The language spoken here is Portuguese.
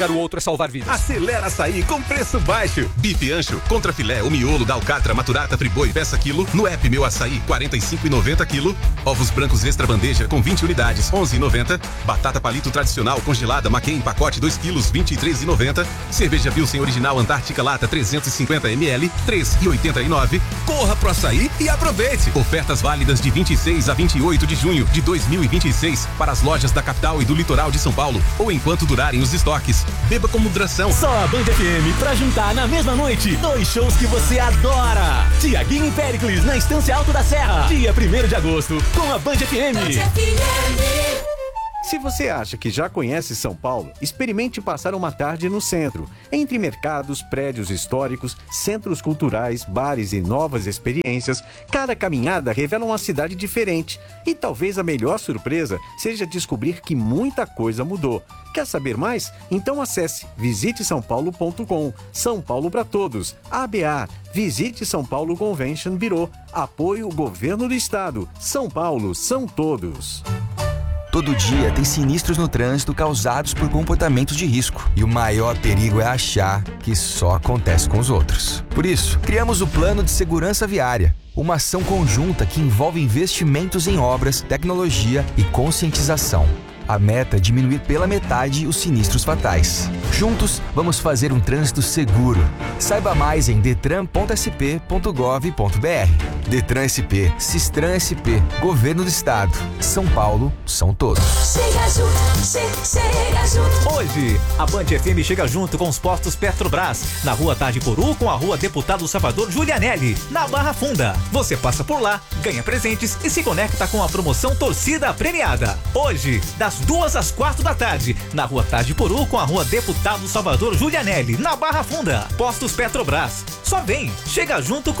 O outro é salvar vidas. Acelera Açaí com preço baixo. Bife ancho, contra filé, o miolo da alcatra, maturata, friboi, peça quilo. No app Meu Açaí, 45,90 quilo. Ovos brancos extra bandeja com 20 unidades, 11,90. Batata palito tradicional congelada, maquê em pacote 2 quilos, 23,90. Cerveja Pilsen original Antártica Lata 350 ml, 3,89. Corra pro Açaí e aproveite. Ofertas válidas de 26 a 28 de junho de 2026 para as lojas da capital e do litoral de São Paulo ou enquanto durarem os estoques. Beba com moderação. Só a Band FM pra juntar na mesma noite 2 shows que você adora. Tiaguinho e Péricles na Estância Alto da Serra, dia 1º de agosto, com a Band FM. Se você acha que já conhece São Paulo, experimente passar uma tarde no centro, entre mercados, prédios históricos, centros culturais, bares e novas experiências. Cada caminhada revela uma cidade diferente e talvez a melhor surpresa seja descobrir que muita coisa mudou. Quer saber mais? Então acesse visitesaopaulo.com. São Paulo para todos. ABA. Visite São Paulo Convention Bureau. Apoio Governo do Estado. São Paulo são todos. Todo dia tem sinistros no trânsito causados por comportamentos de risco. E o maior perigo é achar que só acontece com os outros. Por isso, criamos o Plano de Segurança Viária. Uma ação conjunta que envolve investimentos em obras, tecnologia e conscientização. A meta é diminuir pela metade os sinistros fatais. Juntos, vamos fazer um trânsito seguro. Saiba mais em detran.sp.gov.br. Detran SP, Sistran SP, Governo do Estado. São Paulo, são todos. Chega junto, chega junto. Hoje, a Band FM chega junto com os postos Petrobras, na Rua Tajiporu com a Rua Deputado Salvador Giulianelli, na Barra Funda. Você passa por lá, ganha presentes e se conecta com a promoção Torcida Premiada. Hoje, das 2 às 4 da tarde, na Rua Tajiporu com a Rua Deputado Salvador Giulianelli, na Barra Funda. Postos Petrobras. Só vem, chega junto com